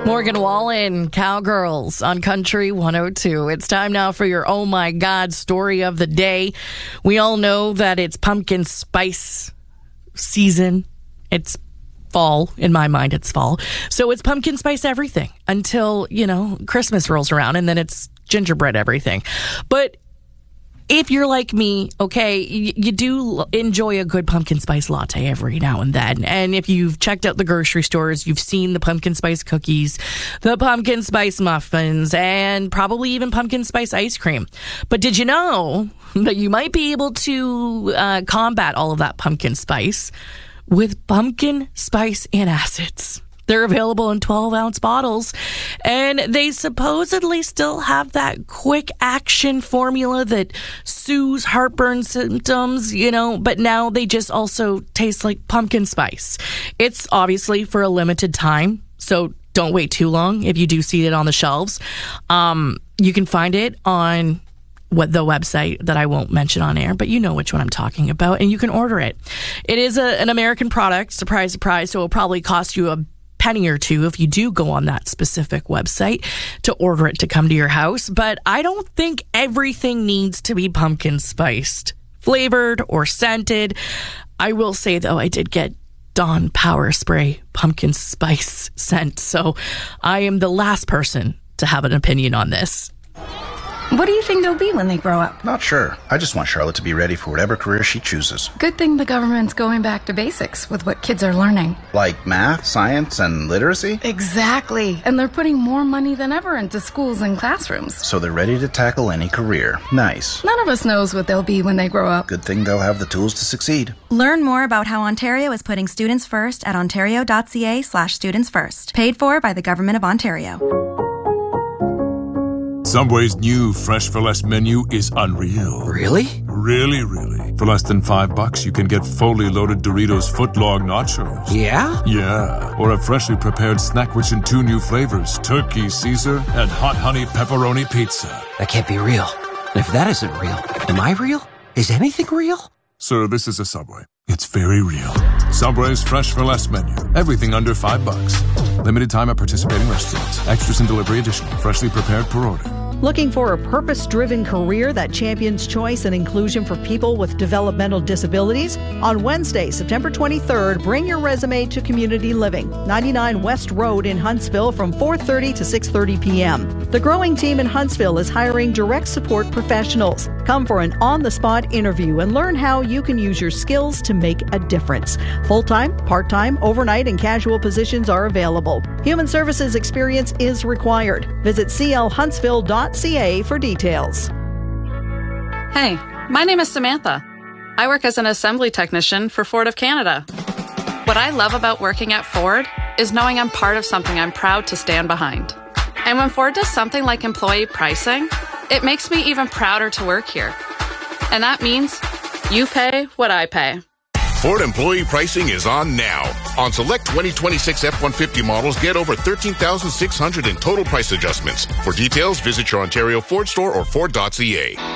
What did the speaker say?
Morgan Wallen, Cowgirls on Country 102. It's time now for your Oh My God story of the day. We all know that it's pumpkin spice season. It's fall. In my mind, it's fall. So it's pumpkin spice everything until, Christmas rolls around, and then it's gingerbread everything. But if you're like me, okay, you do enjoy a good pumpkin spice latte every now and then. And if you've checked out the grocery stores, you've seen the pumpkin spice cookies, the pumpkin spice muffins, and probably even pumpkin spice ice cream. But did you know that you might be able to combat all of that pumpkin spice with pumpkin spice antacids? They're available in 12-ounce bottles, and they supposedly still have that quick action formula that soothes heartburn symptoms, but now they just also taste like pumpkin spice. It's obviously for a limited time, so don't wait too long if you do see it on the shelves. You can find it on the website that I won't mention on air, but you know which one I'm talking about, and you can order it. It is an American product, surprise, surprise, so it'll probably cost you a penny or two if you do go on that specific website to order it to come to your house. But I don't think everything needs to be pumpkin spiced, flavored, or scented. I will say, though, I did get Dawn Power Spray pumpkin spice scent, so I am the last person to have an opinion on this. What do you think they'll be when they grow up? Not sure. I just want Charlotte to be ready for whatever career she chooses. Good thing the government's going back to basics with what kids are learning. Like math, science, and literacy? Exactly. And they're putting more money than ever into schools and classrooms. So they're ready to tackle any career. Nice. None of us knows what they'll be when they grow up. Good thing they'll have the tools to succeed. Learn more about how Ontario is putting students first at ontario.ca/students first. Paid for by the Government of Ontario. Subway's new Fresh for Less menu is unreal. Really? Really, really. For less than $5, you can get fully loaded Doritos footlong nachos. Yeah? Yeah. Or a freshly prepared snack rich in 2 new flavors, Turkey Caesar and Hot Honey Pepperoni Pizza. That can't be real. And if that isn't real, am I real? Is anything real? Sir, this is a Subway. It's very real. Subway's Fresh for Less menu. Everything under $5. Limited time at participating restaurants. Extras and delivery additional. Freshly prepared per order. Looking for a purpose-driven career that champions choice and inclusion for people with developmental disabilities? On Wednesday, September 23rd, bring your resume to Community Living, 99 West Road in Huntsville from 4:30 to 6:30 p.m. The growing team in Huntsville is hiring direct support professionals. Come for an on-the-spot interview and learn how you can use your skills to make a difference. Full-time, part-time, overnight, and casual positions are available. Human services experience is required. Visit clhuntsville.ca for details. Hey, my name is Samantha. I work as an assembly technician for Ford of Canada. What I love about working at Ford is knowing I'm part of something I'm proud to stand behind. And when Ford does something like employee pricing, it makes me even prouder to work here. And that means you pay what I pay. Ford employee pricing is on now. On select 2026 F-150 models, get over $13,600 in total price adjustments. For details, visit your Ontario Ford store or Ford.ca.